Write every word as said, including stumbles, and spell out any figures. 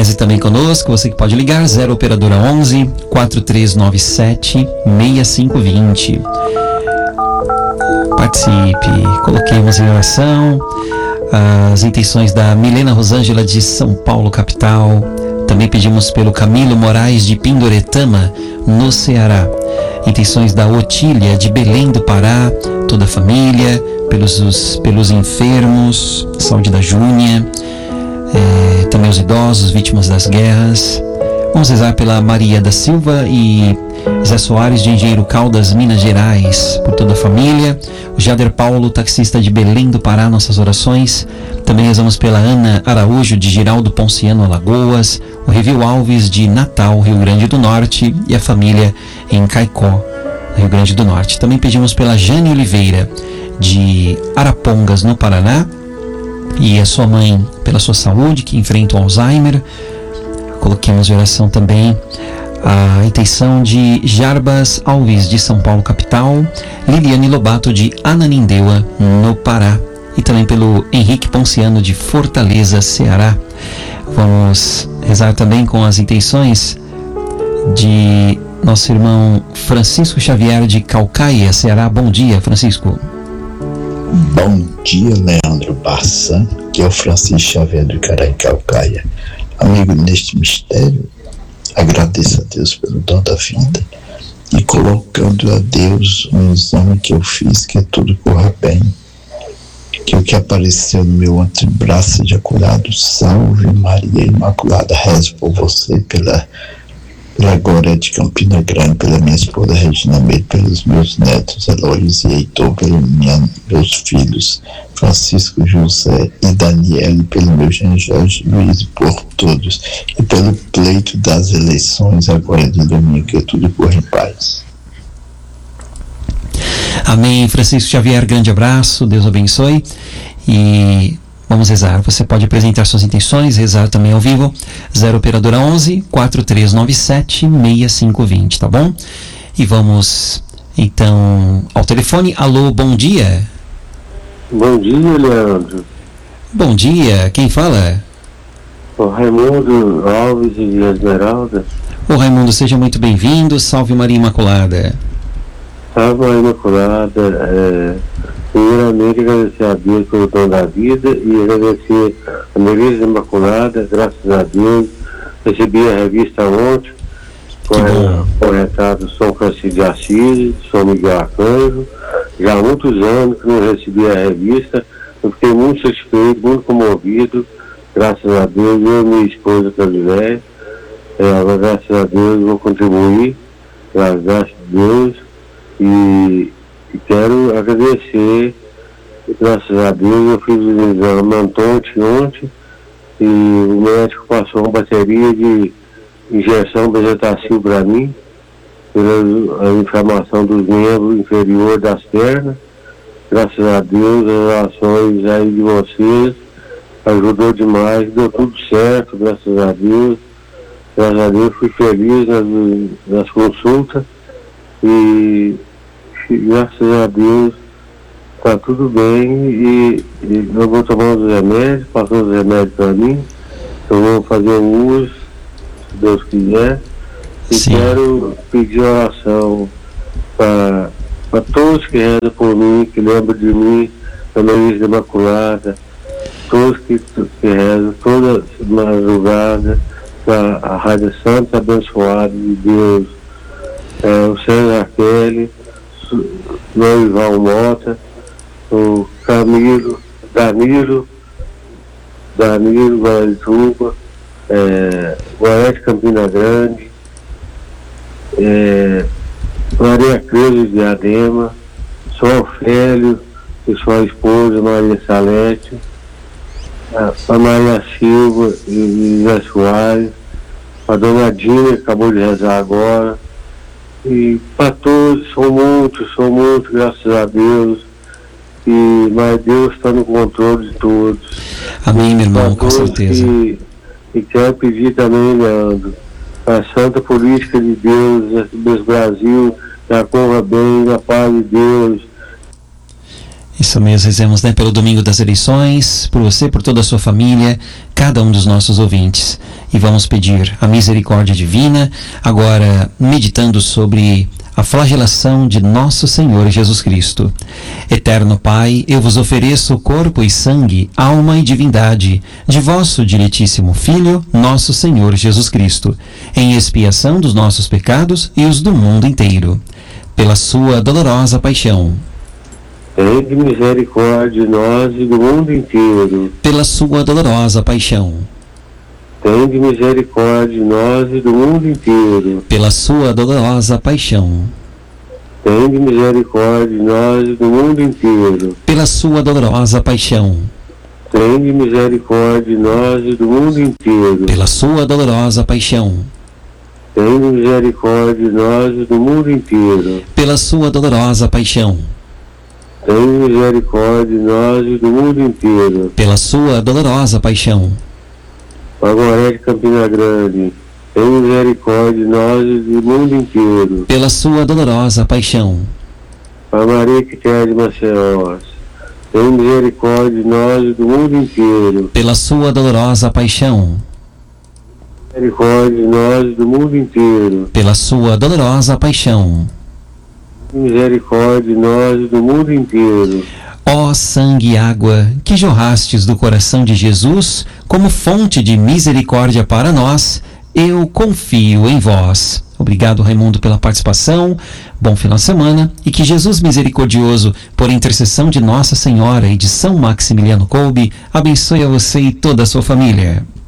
Reze também conosco, você que pode ligar, zero operadora onze, quatro três nove sete, seis cinco dois zero. Participe, coloquemos em oração as intenções da Milena Rosângela de São Paulo, capital. Também pedimos pelo Camilo Moraes de Pindoretama, no Ceará. Intenções da Otília de Belém do Pará, toda a família, pelos, os, pelos enfermos, saúde da Júnia, é, também os idosos, vítimas das guerras. Vamos rezar pela Maria da Silva e Zé Soares de Engenheiro Caldas, Minas Gerais, por toda a família. O Jader Paulo, taxista de Belém do Pará, nossas orações. Também rezamos pela Ana Araújo de Giraldo Ponciano, Alagoas. O Revil Alves de Natal, Rio Grande do Norte, e a família em Caicó, Rio Grande do Norte. Também pedimos pela Jane Oliveira de Arapongas, no Paraná, e a sua mãe pela sua saúde, que enfrenta o Alzheimer. Coloquemos em oração também a intenção de Jarbas Alves de São Paulo, capital, Liliane Lobato de Ananindeua, no Pará, e também pelo Henrique Ponciano de Fortaleza, Ceará. Vamos rezar também com as intenções de nosso irmão Francisco Xavier de Caucaia, Ceará. Bom dia, Francisco. Bom dia, Leandro Barçan, que é o Francisco Xavier de Caucaia. Amigo, neste mistério, agradeço a Deus pelo dom da vida e colocando a Deus um exame que eu fiz, que tudo corra bem, que o que apareceu no meu antebraço seja curado. Salve Maria Imaculada. Rezo por você, pela, pela Glória de Campina Grande, pela minha esposa Regina Meire, pelos meus netos Eloís e Heitor, pelos minha, meus filhos Francisco, José e Daniel, pelo meu genro Jorge Luiz, e por todos, e pelo pleito das eleições agora de domingo, que tudo corra em paz. Amém. Francisco Xavier, grande abraço, Deus abençoe. E vamos rezar. Você pode apresentar suas intenções, rezar também ao vivo, zero operadora onze, quatro três nove sete, seis cinco dois zero, tá bom? E vamos então ao telefone. Alô, bom dia. Bom dia, Leandro. Bom dia, quem fala? O Raimundo Alves de Esmeralda. Ô Raimundo, seja muito bem-vindo. Salve Maria Imaculada. Salve Maria Imaculada. É, primeiramente agradecer a Deus pelo dom da vida e agradecer a Maria Imaculada, graças a Deus. Recebi a revista ontem com o retrato de São Francisco de Assis, São Miguel Arcanjo. Já há muitos anos que não recebi a revista, eu fiquei muito satisfeito, muito comovido, graças a Deus. Eu e minha esposa também, é, agora, graças a Deus, vou contribuir, graças a Deus, e, e quero agradecer, graças a Deus. Eu fiz o exame ontem, ontem, e o médico passou uma bateria de injeção vegetacil para mim, pela inflamação dos membros inferiores das pernas. Graças a Deus, as orações aí de vocês ajudou demais, deu tudo certo, graças a Deus. Graças a Deus, fui feliz nas, nas consultas e graças a Deus está tudo bem. E, e eu vou tomar os remédios, passou os remédios para mim, eu vou fazer o uso, se Deus quiser. E Sim. Quero pedir oração para todos que rezam por mim, que lembram de mim, da Maria Imaculada, todos que, que rezam, toda madrugada, para a Rádio Santa Abençoada de Deus, é, o César Kelly, o Ival Mota, o Camilo, Danilo, Danilo Guarituba, é, Guarete Campina Grande, É, Maria Cruz de Adema, São Ofélio e sua esposa Maria Salete, a, a Maria Silva e Zé Soares, a Dona Dina, que acabou de rezar agora, e para todos, são muitos, são muitos, graças a Deus, e, mas Deus está no controle de todos. Amém, meu irmão, com certeza. E, e quero pedir também, Leandro, a Santa Política de Deus, desse Brasil, que corra bem, a paz de Deus. Isso mesmo, rezemos, né, pelo domingo das eleições, por você, por toda a sua família. cada um dos nossos ouvintes. E vamos pedir a misericórdia divina, agora meditando sobre a flagelação de nosso Senhor Jesus Cristo. Eterno Pai, eu vos ofereço corpo e sangue, alma e divindade de vosso diletíssimo Filho, nosso Senhor Jesus Cristo, em expiação dos nossos pecados e os do mundo inteiro. Pela sua dolorosa paixão, tende misericórdia de nós e do mundo inteiro. Pela sua dolorosa paixão, tende misericórdia de nós e do mundo inteiro. Pela sua dolorosa paixão, tende misericórdia de nós e do mundo inteiro. Pela sua dolorosa paixão, tende misericórdia de nós e do mundo inteiro. Pela sua dolorosa paixão, tende misericórdia de nós e do mundo inteiro. Pela sua dolorosa paixão, tende misericórdia de nós e do mundo inteiro. Pela sua dolorosa paixão, Magoré de Campina Grande, tem misericórdia de nós e do mundo inteiro. Pela sua dolorosa paixão, A Maria Quitéria de Maceió, tem misericórdia de nós e do mundo inteiro. Pela sua dolorosa paixão, Misericórdia de nós e do mundo inteiro. Pela sua dolorosa paixão, Misericórdia de nós e do mundo inteiro. ó sangue e água que jorrastes do coração de Jesus como fonte de misericórdia para nós, eu confio em vós. Obrigado, Raimundo, pela participação. Bom final de semana e que Jesus misericordioso, por intercessão de Nossa Senhora e de São Maximiliano Kolbe, abençoe a você e toda a sua família.